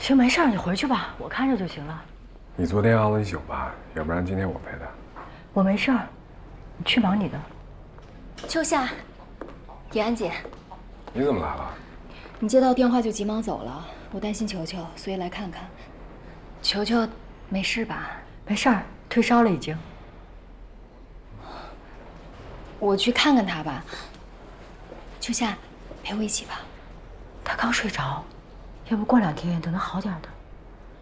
行，没事儿，你回去吧，我看着就行了。 你昨天熬了一宿吧？要不然今天我陪他。 我没事儿，你去忙你的。 秋夏，延安姐， 你怎么来了？ 你接到电话就急忙走了，我担心球球，所以来看看。球球没事吧？ 没事儿，退烧了已经。 我去看看他吧。秋夏，陪我一起吧。 他刚睡着，要不过2天等他好点的。